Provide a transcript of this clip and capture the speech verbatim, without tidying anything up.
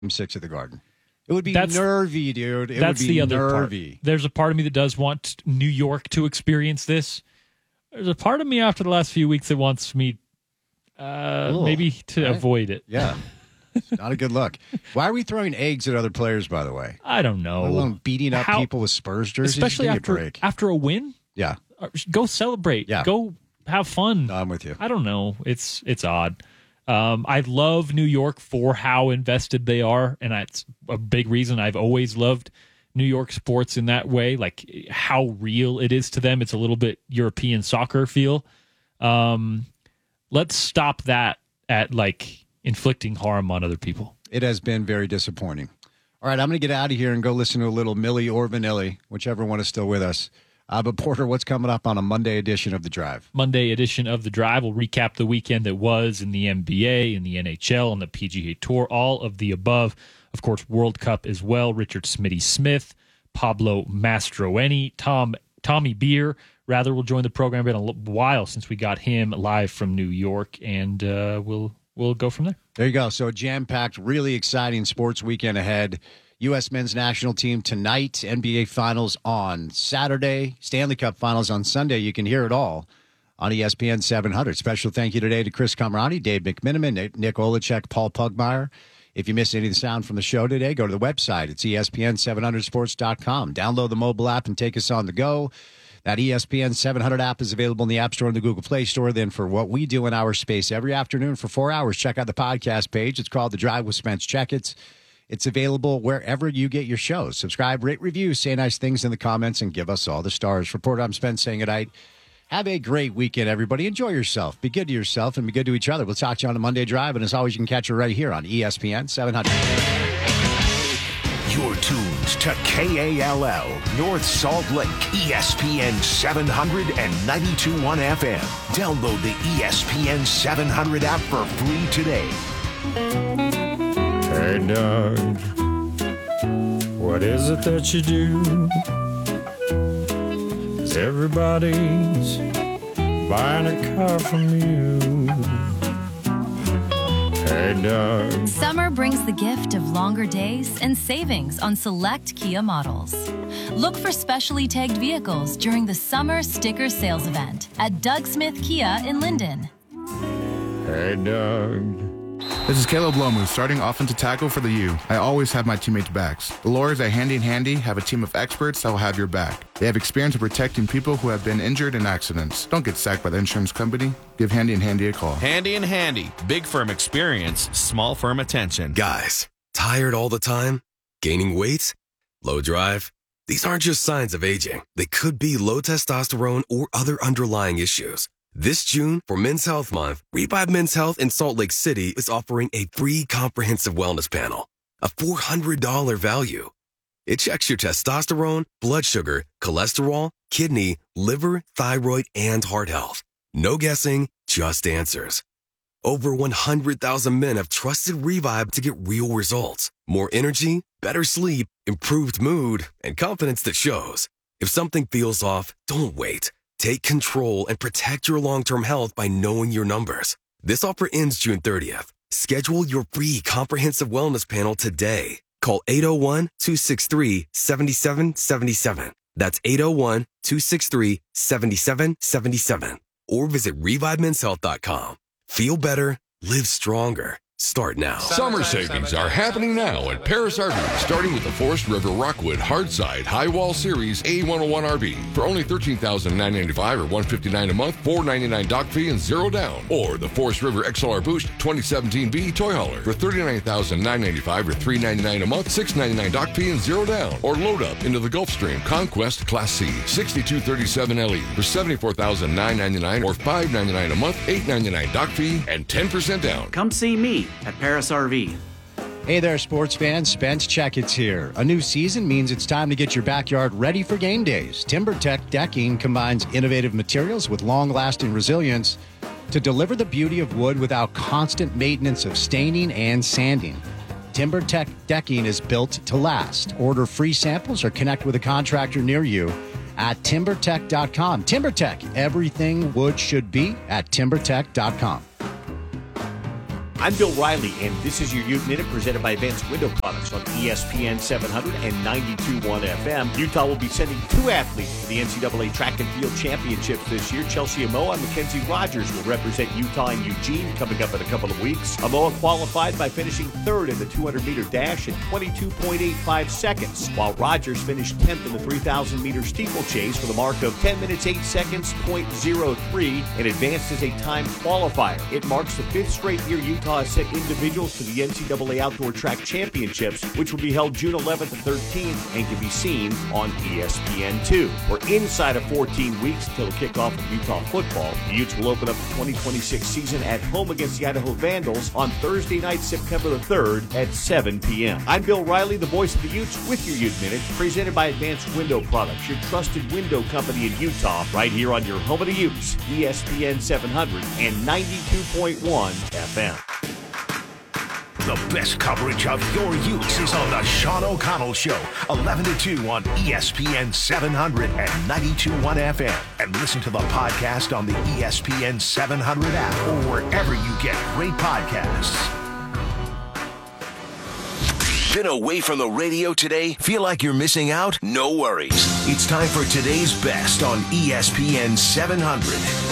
Six at the Garden. It would be That's, nervy, dude. It that's would be the other nervy. part. There's a part of me that does want New York to experience this. There's a part of me after the last few weeks that wants me uh, Ooh, maybe to right? avoid it. Yeah. It's not a good look. Why are we throwing eggs at other players, by the way? I don't know. Let alone beating up How, people with Spurs jerseys. Especially after, a after a win? Yeah. Go celebrate. Yeah. Go have fun. No, I'm with you. I don't know. It's it's odd. Um, I love New York for how invested they are, and that's a big reason I've always loved New York sports in that way, like how real it is to them. It's a little bit European soccer feel. Um, let's stop that at like inflicting harm on other people. It has been very disappointing. All right, I'm going to get out of here and go listen to a little Millie or Vanilli, whichever one is still with us. Uh, but, Porter, what's coming up on a Monday edition of The Drive? Monday edition of The Drive. We'll recap the weekend that was in the N B A, in the N H L, and the P G A Tour, all of the above. Of course, World Cup as well. Richard Smitty Smith, Pablo Mastroeni, Tom Tommy Beer, rather, will join the program. It's been a while since we got him live from New York, and uh, we'll we'll go from there. There you go. So a jam-packed, really exciting sports weekend ahead. U S men's national team tonight, N B A Finals on Saturday, Stanley Cup Finals on Sunday. You can hear it all on E S P N seven hundred. Special thank you today to Chris Kamrani, Dave McMiniman, Nick Olachek, Paul Pugmire. If you missed any of the sound from the show today, go to the website. It's E S P N seven hundred sports dot com. Download the mobile app and take us on the go. That E S P N seven hundred app is available in the App Store and the Google Play Store. Then for what we do in our space every afternoon for four hours, check out the podcast page. It's called The Drive with Spence Checkets. It's available wherever you get your shows. Subscribe, rate, review, say nice things in the comments, and give us all the stars. Reporter, I'm Spence saying goodnight. Have a great weekend, everybody. Enjoy yourself. Be good to yourself and be good to each other. We'll talk to you on the Monday Drive. And as always, you can catch it right here on E S P N seven hundred. You're tuned to K A L L, North Salt Lake, E S P N seven hundred and ninety-two point one F M. Download the E S P N seven hundred app for free today. Hey, Doug, what is it that you do? Everybody's buying a car from you. Hey, Doug. Summer brings the gift of longer days and savings on select Kia models. Look for specially tagged vehicles during the Summer Sticker Sales Event at Doug Smith Kia in Linden. Hey, Doug. This is Caleb Lomu, starting offensive tackle for the U. I always have my teammates' backs. The lawyers at Handy and Handy have a team of experts that will have your back. They have experience in protecting people who have been injured in accidents. Don't get sacked by the insurance company. Give Handy and Handy a call. Handy and Handy. Big firm experience, small firm attention. Guys, tired all the time? Gaining weight? Low drive? These aren't just signs of aging. They could be low testosterone or other underlying issues. This June, for Men's Health Month, Revive Men's Health in Salt Lake City is offering a free comprehensive wellness panel, a four hundred dollars value. It checks your testosterone, blood sugar, cholesterol, kidney, liver, thyroid, and heart health. No guessing, just answers. Over one hundred thousand men have trusted Revive to get real results. More energy, better sleep, improved mood, and confidence that shows. If something feels off, don't wait. Take control and protect your long-term health by knowing your numbers. This offer ends June thirtieth. Schedule your free comprehensive wellness panel today. Call eight oh one, two six three, seven seven seven seven. That's eight oh one, two six three, seven seven seven seven. Or visit revive men's health dot com. Feel better, live stronger. Start now. Summer savings are happening now at Paris R V, starting with the Forest River Rockwood Hardside High Wall Series A one oh one R V for only thirteen thousand nine hundred ninety-five dollars or one hundred fifty-nine dollars a month, four hundred ninety-nine dollars dock fee, and zero down. Or the Forest River X L R Boost twenty seventeen B Toy Hauler for thirty-nine thousand nine hundred ninety-five dollars or three hundred ninety-nine dollars a month, six hundred ninety-nine dollars dock fee, and zero down. Or load up into the Gulfstream Conquest Class C sixty-two thirty-seven L E for seventy-four thousand nine hundred ninety-nine dollars or five hundred ninety-nine dollars a month, eight hundred ninety-nine dollars dock fee, and ten percent down. Come see me at Paris R V. Hey there, sports fans. Spence Checkets here. A new season means it's time to get your backyard ready for game days. TimberTech Decking combines innovative materials with long-lasting resilience to deliver the beauty of wood without constant maintenance of staining and sanding. TimberTech Decking is built to last. Order free samples or connect with a contractor near you at timber tech dot com. TimberTech, everything wood should be at timber tech dot com. I'm Bill Riley, and this is your Ute Minute presented by Advanced Window Products on E S P N seven hundred and ninety-two point one F M. Utah will be sending two athletes to the N C double A Track and Field Championships this year. Chelsea Amoa and Mackenzie Rogers will represent Utah and Eugene coming up in a couple of weeks. Amoa qualified by finishing third in the two hundred meter dash in twenty-two point eight five seconds, while Rogers finished tenth in the three thousand meter steeplechase with a mark of ten minutes, eight seconds, point oh three, and advanced as a time qualifier. It marks the fifth straight year Utah has sent individuals to the N C double A Outdoor Track Championships, which will be held June eleventh and thirteenth and can be seen on E S P N two. We're inside of fourteen weeks until the kickoff of Utah football. The Utes will open up the twenty twenty-six season at home against the Idaho Vandals on Thursday night, September the third at seven p.m. I'm Bill Riley, the voice of the Utes, with your Ute Minute, presented by Advanced Window Products, your trusted window company in Utah, right here on your home of the Utes, E S P N seven hundred and ninety-two point one F M. The best coverage of your Utes is on the Sean O'Connell Show, eleven to two on E S P N seven hundred and ninety-two point one F M. And listen to the podcast on the E S P N seven hundred app or wherever you get great podcasts. Been away from the radio today? Feel like you're missing out? No worries. It's time for today's best on E S P N seven hundred.